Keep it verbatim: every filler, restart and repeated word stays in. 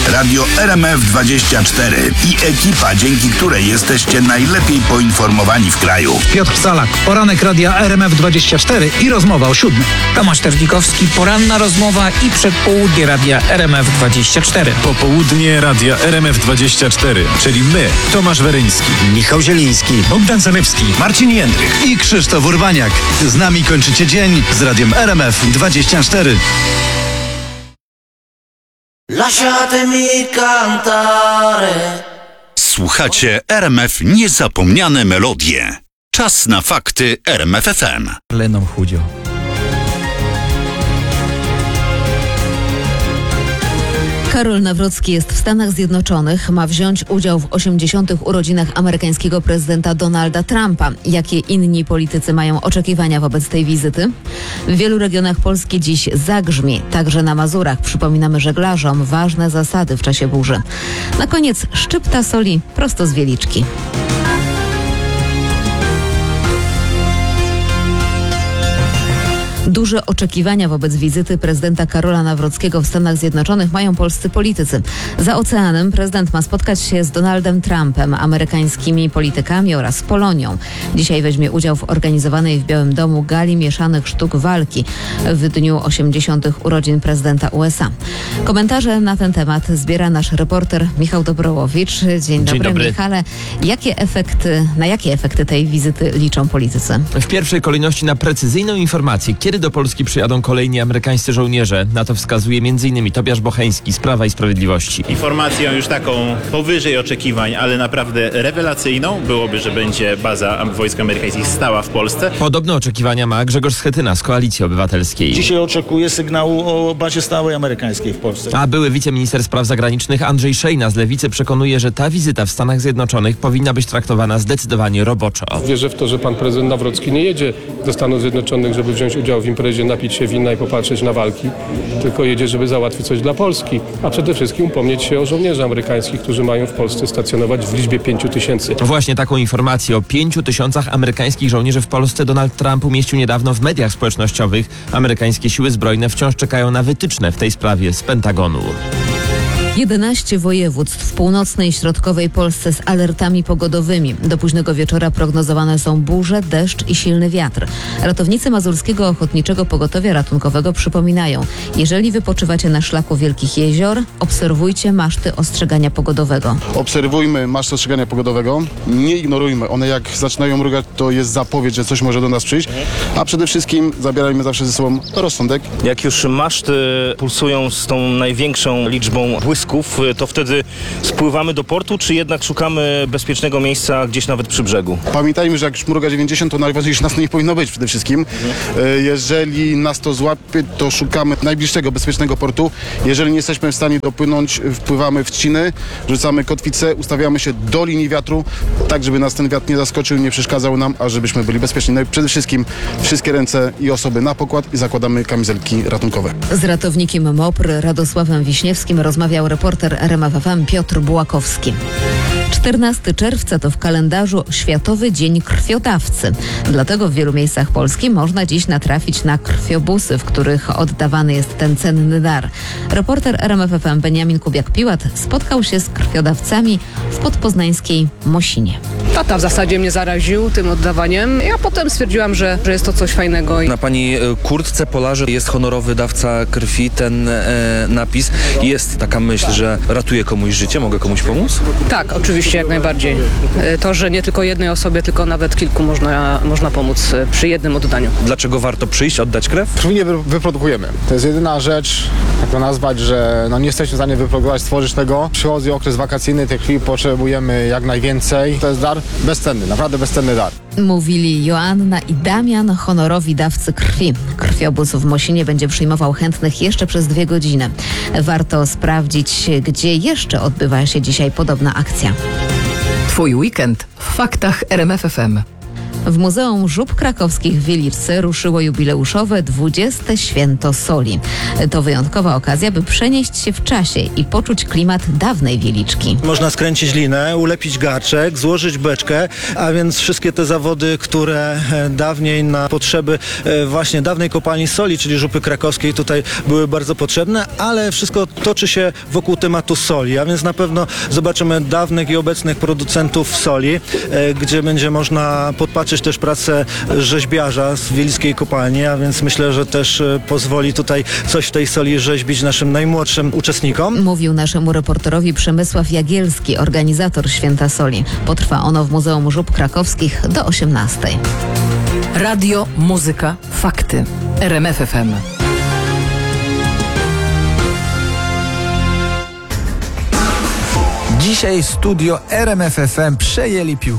Radio R M F dwadzieścia cztery i ekipa, dzięki której jesteście najlepiej poinformowani w kraju. Piotr Salak, poranek Radia R M F dwadzieścia cztery i rozmowa o siódmej. Tomasz Terlikowski, poranna rozmowa i przedpołudnie Radia R M F dwadzieścia cztery. Popołudnie Radia R M F dwadzieścia cztery, czyli my, Tomasz Weryński, Michał Zieliński, Bogdan Zalewski, Marcin Jędrych i Krzysztof Urbaniak. Z nami kończycie dzień z Radiem R M F dwadzieścia cztery. Lasciatemi cantare. Słuchacie R M F Niezapomniane Melodie. Czas na fakty R M F F M. Leną chudzio. Karol Nawrocki jest w Stanach Zjednoczonych, ma wziąć udział w osiemdziesiątych urodzinach amerykańskiego prezydenta Donalda Trumpa. Jakie inni politycy mają oczekiwania wobec tej wizyty? W wielu regionach Polski dziś zagrzmi, także na Mazurach. Przypominamy żeglarzom ważne zasady w czasie burzy. Na koniec szczypta soli prosto z Wieliczki. Duże oczekiwania wobec wizyty prezydenta Karola Nawrockiego w Stanach Zjednoczonych mają polscy politycy. Za oceanem prezydent ma spotkać się z Donaldem Trumpem, amerykańskimi politykami oraz Polonią. Dzisiaj weźmie udział w organizowanej w Białym Domu gali mieszanych sztuk walki w dniu osiemdziesiątych urodzin prezydenta U S A. Komentarze na ten temat zbiera nasz reporter Michał Dobrołowicz. Dzień, Dzień dobry, dobry, Michale. Jakie efekty, na jakie efekty tej wizyty liczą politycy? W pierwszej kolejności na precyzyjną informację, kiedy do Polski przyjadą kolejni amerykańscy żołnierze. Na to wskazuje m in Tobiasz Bocheński z Prawa i Sprawiedliwości. Informacją już taką powyżej oczekiwań, ale naprawdę rewelacyjną byłoby, że będzie baza wojsk amerykańskich stała w Polsce. Podobne oczekiwania ma Grzegorz Schetyna z Koalicji Obywatelskiej. Dzisiaj oczekuję sygnału o bazie stałej amerykańskiej w Polsce. A były wiceminister spraw zagranicznych Andrzej Szejna z Lewicy przekonuje, że ta wizyta w Stanach Zjednoczonych powinna być traktowana zdecydowanie roboczo. Wierzę w to, że pan prezydent Nawrocki nie jedzie do Stanów Zjednoczonych, żeby wziąć udział w imprezie, napić się wina i popatrzeć na walki, tylko jedzie, żeby załatwić coś dla Polski, a przede wszystkim upomnieć się o żołnierzy amerykańskich, którzy mają w Polsce stacjonować w liczbie pięciu tysięcy. Właśnie taką informację o pięciu tysiącach amerykańskich żołnierzy w Polsce Donald Trump umieścił niedawno w mediach społecznościowych. Amerykańskie siły zbrojne wciąż czekają na wytyczne w tej sprawie z Pentagonu. jedenaście województw w północnej i środkowej Polsce z alertami pogodowymi. Do późnego wieczora prognozowane są burze, deszcz i silny wiatr. Ratownicy Mazurskiego Ochotniczego Pogotowia Ratunkowego przypominają, jeżeli wypoczywacie na szlaku Wielkich Jezior, obserwujcie maszty ostrzegania pogodowego. Obserwujmy maszty ostrzegania pogodowego, nie ignorujmy. One jak zaczynają mrugać, to jest zapowiedź, że coś może do nas przyjść, a przede wszystkim zabierajmy zawsze ze sobą rozsądek. Jak już maszty pulsują z tą największą liczbą błysków, to wtedy spływamy do portu, czy jednak szukamy bezpiecznego miejsca gdzieś nawet przy brzegu? Pamiętajmy, że jak już mruga dziewięćdziesiąt, to najważniejsze nas nie powinno być przede wszystkim. Jeżeli nas to złapie, to szukamy najbliższego bezpiecznego portu. Jeżeli nie jesteśmy w stanie dopłynąć, wpływamy w trzciny, rzucamy kotwicę, ustawiamy się do linii wiatru, tak żeby nas ten wiatr nie zaskoczył, nie przeszkadzał nam, a żebyśmy byli bezpieczni. No i przede wszystkim wszystkie ręce i osoby na pokład i zakładamy kamizelki ratunkowe. Z ratownikiem MOPR Radosławem Wiśniewskim rozmawiał reporter R M F F M Piotr Bułakowski. czternastego czerwca to w kalendarzu Światowy Dzień Krwiodawcy. Dlatego w wielu miejscach Polski można dziś natrafić na krwiobusy, w których oddawany jest ten cenny dar. Reporter R M F F M Beniamin Kubiak-Piłat spotkał się z krwiodawcami w podpoznańskiej Mosinie. Tata w zasadzie mnie zaraził tym oddawaniem. Ja potem stwierdziłam, że, że jest to coś fajnego. Na pani kurtce Polarze jest honorowy dawca krwi, ten e, napis. Jest taka myśl, że ratuje komuś życie, mogę komuś pomóc? Tak, oczywiście, jak najbardziej. To, że nie tylko jednej osobie, tylko nawet kilku można, można pomóc przy jednym oddaniu. Dlaczego warto przyjść, oddać krew? Krwi nie wyprodukujemy. To jest jedyna rzecz, jak to nazwać, że no nie jesteśmy w stanie wyprodukować, stworzyć tego. Przychodzi okres wakacyjny, tej krwi potrzebujemy jak najwięcej. To jest dar bezcenny, naprawdę bezcenny dar. Mówili Joanna i Damian, honorowi dawcy krwi. Krwiobóz w Mosinie będzie przyjmował chętnych jeszcze przez dwie godziny. Warto sprawdzić, gdzie jeszcze odbywa się dzisiaj podobna akcja. Twój weekend w faktach R M F F M. W Muzeum Żub Krakowskich w Wieliczce ruszyło jubileuszowe dwudzieste Święto Soli. To wyjątkowa okazja, by przenieść się w czasie i poczuć klimat dawnej Wieliczki. Można skręcić linę, ulepić garczek, złożyć beczkę, a więc wszystkie te zawody, które e, dawniej na potrzeby e, właśnie dawnej kopalni soli, czyli Żupy Krakowskiej, tutaj były bardzo potrzebne, ale wszystko toczy się wokół tematu soli, a więc na pewno zobaczymy dawnych i obecnych producentów soli, e, gdzie będzie można podpatrzeć też pracę rzeźbiarza z wieliczskiej kopalni, a więc myślę, że też e, pozwoli tutaj coś w tej soli rzeźbić naszym najmłodszym uczestnikom. Mówił naszemu reporterowi Przemysław Jagielski, organizator Święta Soli. Potrwa ono w Muzeum Żub Krakowskich do osiemnastej. Radio, muzyka, fakty. R M F F M. Dzisiaj studio R M F F M przejęli piłkę.